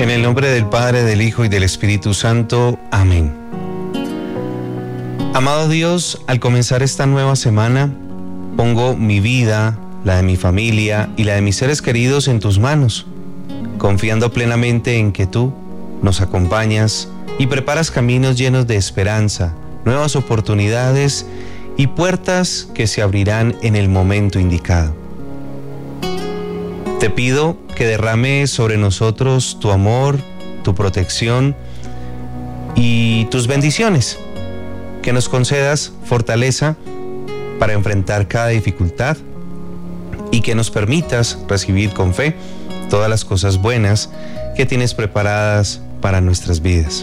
En el nombre del Padre, del Hijo y del Espíritu Santo. Amén. Amado Dios, al comenzar esta nueva semana, pongo mi vida, la de mi familia y la de mis seres queridos en tus manos, confiando plenamente en que tú nos acompañas y preparas caminos llenos de esperanza, nuevas oportunidades y puertas que se abrirán en el momento indicado. Te pido que derrames sobre nosotros tu amor, tu protección y tus bendiciones, que nos concedas fortaleza para enfrentar cada dificultad y que nos permitas recibir con fe todas las cosas buenas que tienes preparadas para nuestras vidas.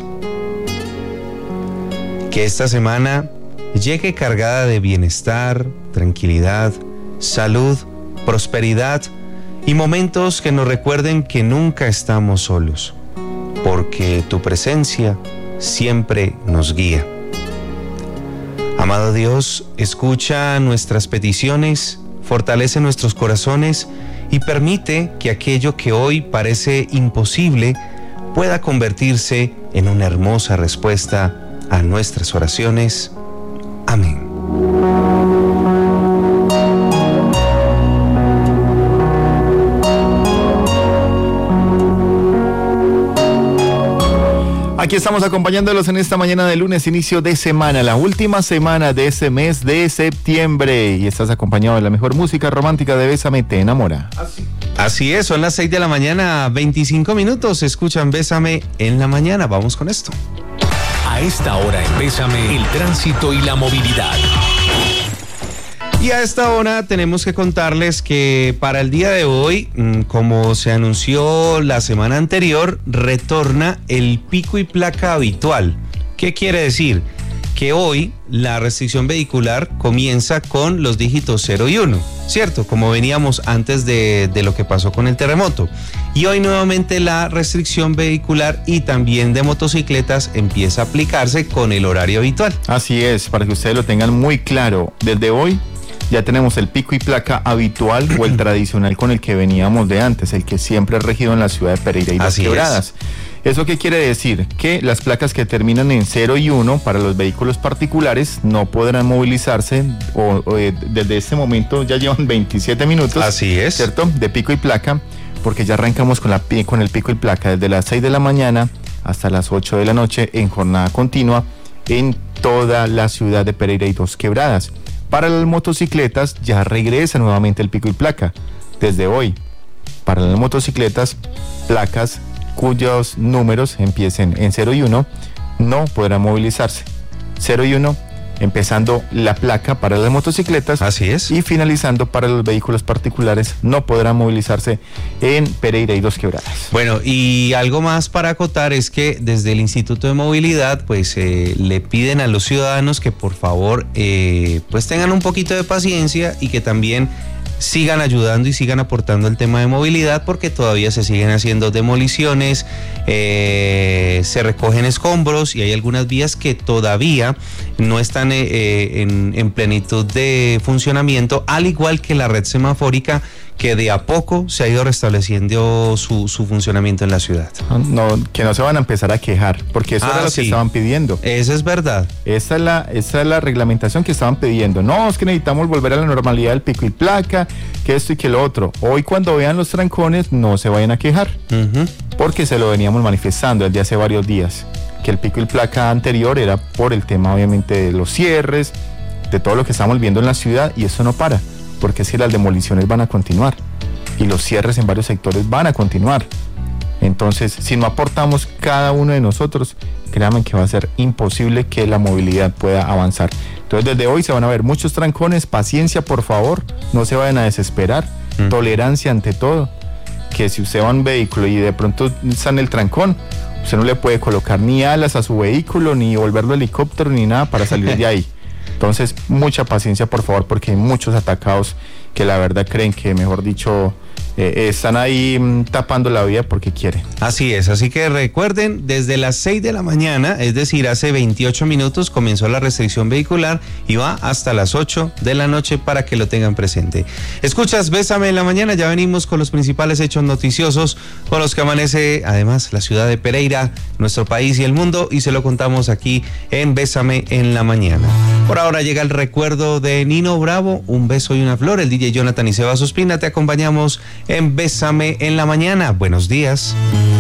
Que esta semana llegue cargada de bienestar, tranquilidad, salud, prosperidad y momentos que nos recuerden que nunca estamos solos, porque tu presencia siempre nos guía. Amado Dios, escucha nuestras peticiones, fortalece nuestros corazones y permite que aquello que hoy parece imposible pueda convertirse en una hermosa respuesta a nuestras oraciones. Amén. Aquí estamos acompañándolos en esta mañana de lunes, inicio de semana, la última semana de este mes de septiembre. Y estás acompañado de la mejor música romántica de Bésame, te enamora. Así es, son las 6 de la mañana, 25 minutos. Escuchan Bésame en la mañana. Vamos con esto. A esta hora en Bésame, el tránsito y la movilidad. Y a esta hora tenemos que contarles que para el día de hoy, como se anunció la semana anterior, retorna el pico y placa habitual. ¿Qué quiere decir? Que hoy la restricción vehicular comienza con los dígitos 0 y 1, ¿cierto? Como veníamos antes de lo que pasó con el terremoto. Y hoy nuevamente la restricción vehicular y también de motocicletas empieza a aplicarse con el horario habitual. Así es, para que ustedes lo tengan muy claro, desde hoy ya tenemos el pico y placa habitual o el tradicional con el que veníamos de antes, el que siempre ha regido en la ciudad de Pereira y Las Quebradas. ¿Eso qué quiere decir? Que las placas que terminan en 0 y 1 para los vehículos particulares no podrán movilizarse desde este momento ya llevan 27 minutos. Así es. ¿Cierto? De pico y placa, porque ya arrancamos con el pico y placa desde las 6 de la mañana hasta las 8 de la noche en jornada continua en toda la ciudad de Pereira y Dos Quebradas. Para las motocicletas ya regresa nuevamente el pico y placa desde hoy. Para las motocicletas, placas cuyos números empiecen en 0 y 1 no podrán movilizarse. 0 y 1 empezando la placa para las motocicletas. Así es. Y finalizando para los vehículos particulares no podrán movilizarse en Pereira y Dos Quebradas. Bueno, y algo más para acotar es que desde el Instituto de Movilidad pues le piden a los ciudadanos que por favor pues tengan un poquito de paciencia y que también sigan ayudando y sigan aportando el tema de movilidad, porque todavía se siguen haciendo demoliciones, se recogen escombros y hay algunas vías que todavía no están en plenitud de funcionamiento, al igual que la red semafórica, que de a poco se ha ido restableciendo su funcionamiento en la ciudad. No, que no se van a empezar a quejar, porque eso era lo que estaban pidiendo. Eso es verdad. Esa es la reglamentación que estaban pidiendo. No, es que necesitamos volver a la normalidad del pico y placa, que esto y que lo otro. Hoy cuando vean los trancones no se vayan a quejar, porque se lo veníamos manifestando desde hace varios días, que el pico y placa anterior era por el tema obviamente de los cierres, de todo lo que estamos viendo en la ciudad, y eso no para, porque si las demoliciones van a continuar y los cierres en varios sectores van a continuar. Entonces, si no aportamos cada uno de nosotros, créanme que va a ser imposible que la movilidad pueda avanzar. Entonces, desde hoy se van a ver muchos trancones. Paciencia, por favor, no se vayan a desesperar. Tolerancia ante todo. Que si usted va en vehículo y de pronto está en el trancón, usted no le puede colocar ni alas a su vehículo, ni volverlo helicóptero, ni nada para salir de ahí. Entonces, mucha paciencia, por favor, porque hay muchos atacados que la verdad creen que, mejor dicho, están ahí tapando la vía porque quieren. Así es, así que recuerden, desde las 6 de la mañana, es decir, hace 28 minutos comenzó la restricción vehicular y va hasta las 8 de la noche para que lo tengan presente. Escuchas Bésame en la mañana, ya venimos con los principales hechos noticiosos con los que amanece además la ciudad de Pereira, nuestro país y el mundo, y se lo contamos aquí en Bésame en la mañana. Por ahora llega el recuerdo de Nino Bravo, Un beso y una flor. El DJ Jonathan y Sebas Ospina te acompañamos en Bésame en la mañana. Buenos días.